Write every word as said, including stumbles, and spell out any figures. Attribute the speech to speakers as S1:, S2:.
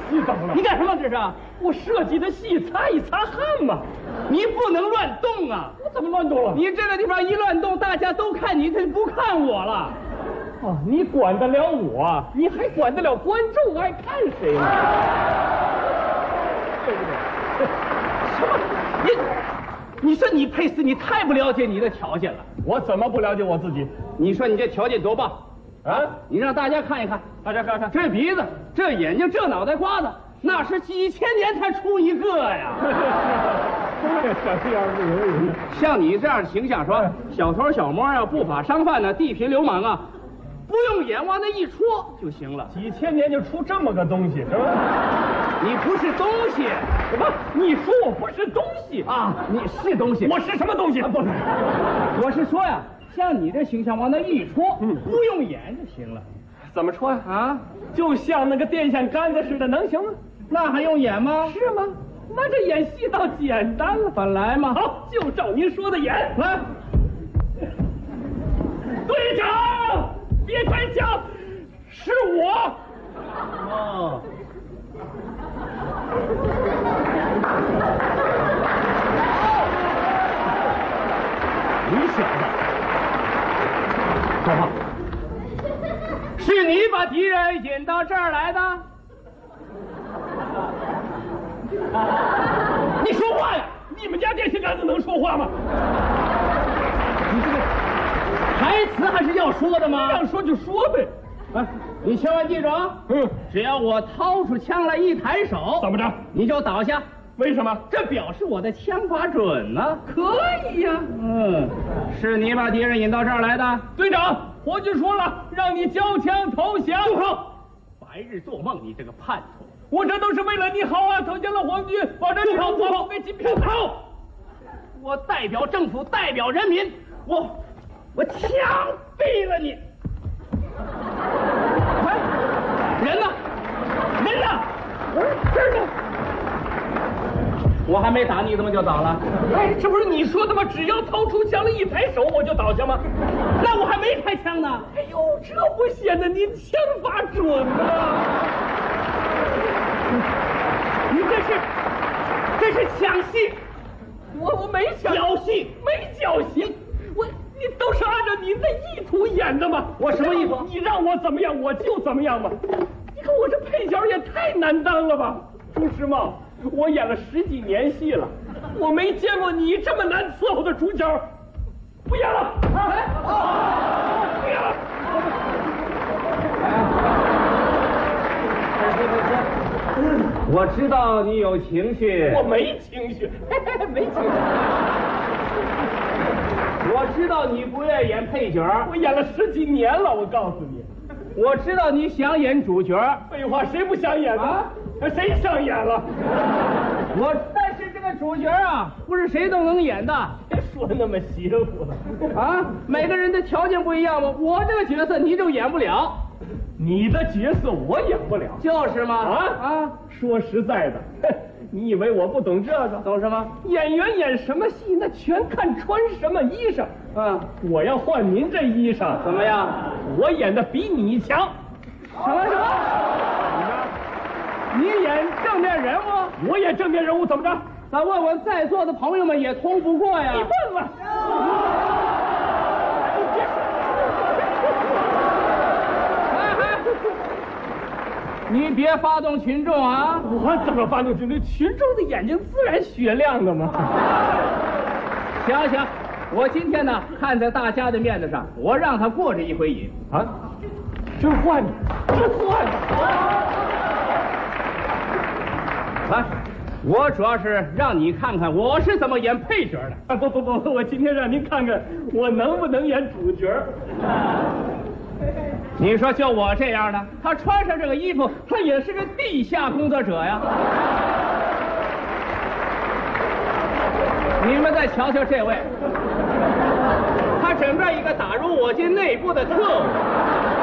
S1: 戏怎么了？
S2: 你干什么这是？我设计的戏擦一擦汗嘛。你不能乱动啊！
S1: 我怎么乱动了？
S2: 你这个地方一乱动，大家都看你，他就不看我了。
S1: 哦，你管得了我，你还管得了观众爱看谁呢？对不对？
S2: 什么？你，你说你佩斯，你太不了解你的条件了。
S1: 我怎么不了解我自己？
S2: 你说你这条件多棒
S1: 啊！
S2: 你让大家看一看，
S1: 大家看看，
S2: 这鼻子，这眼睛，这脑袋瓜子，那是几千年才出一个呀！
S1: 这样不容易。
S2: 像你这样的形象，说小偷小摸啊，不法商贩呢，地痞流氓啊，不用眼往那一戳就行了。
S1: 几千年就出这么个东西，是吧？
S2: 你不是东西。
S1: 什么？你说我不是东西
S2: 啊？你是东西。
S1: 我是什么东西？啊、不是，
S2: 我是说呀，像你这形象往那一戳，嗯，不用演就行了。
S1: 怎么戳呀？
S2: 啊，
S1: 就像那个电线杆子似的，能行吗？
S2: 那还用演吗？
S1: 是吗？那这演戏倒简单了，
S2: 本来嘛。
S1: 好，就照您说的演。
S2: 来，
S1: 队长，别开枪，是我。
S2: 哦。你小子，说话。是你把敌人引到这儿来的？
S1: 你说话呀！你们家电线杆子能说话吗？
S2: 你这个台词还是要说的吗？
S1: 要说就说呗。
S2: 哎，你千万记住啊！
S1: 嗯，
S2: 只要我掏出枪来一抬手，
S1: 怎么着？
S2: 你就倒下。
S1: 为什么？
S2: 这表示我的枪法准呢、啊。
S1: 可以呀、啊。
S2: 嗯，是你把敌人引到这儿来的。
S1: 队长，伙计说了，让你交枪投降。
S2: 住口！白日做梦，你这个叛徒！
S1: 我这都是为了你好啊！投降了皇军，保证你好不好？被金票
S2: 跑！我代表政府，代表人民，我我枪毙了你！快，人呢？人呢？这儿呢？我还没打你，怎么就倒了？
S1: 哎，这不是你说的吗？只要掏出枪来一抬手，我就倒下吗？
S2: 那我还没开枪呢。
S1: 哎呦，这不显得您枪法准吗？
S2: 你这是这是抢戏，
S1: 我我没抢
S2: 侥幸，
S1: 没侥幸，我你都是按照您的意图演的吗？
S2: 我什么意图？
S1: 你让我怎么样我就怎么样吧。你看我这配角也太难当了吧，朱时茂。我演了十几年戏了，我没见过你这么难伺候的主角，不演了，哎，不演了。
S2: 我知道你有情绪，
S1: 我没情绪，没情绪。
S2: 我知道你不愿意演配角，
S1: 我演了十几年了，我告诉你。
S2: 我知道你想演主角，
S1: 废话，谁不想演呢？
S2: 啊？
S1: 谁想演了？
S2: 我但是这个主角啊，不是谁都能演的。
S1: 别说那么邪乎了
S2: 啊！每个人的条件不一样嘛，我这个角色你就演不了。
S1: 你的角色我演不了，
S2: 就是嘛。
S1: 啊
S2: 啊！
S1: 说实在的，你以为我不懂这个？
S2: 懂什么？
S1: 演员演什么戏，那全看穿什么衣裳。
S2: 嗯，
S1: 我要换您这衣裳，
S2: 怎么样？
S1: 我演的比你强。
S2: 什么什么？你演正面人物，
S1: 我演正面人物，怎么着？
S2: 咱问问在座的朋友们也通不过呀。
S1: 你问问。
S2: 哎哎，你别发动群众啊！
S1: 我怎么发动群众？群众的眼睛自然雪亮的嘛。
S2: 行行，我今天呢，看在大家的面子上，我让他过这一回瘾
S1: 啊。真换你，真换你！
S2: 来，我主要是让你看看我是怎么演配角的。
S1: 啊，不不不，我今天让您看看我能不能演主角。
S2: 你说就我这样的，他穿上这个衣服，他也是个地下工作者呀。你们再瞧瞧这位，他整个一个打入我军内部的特务。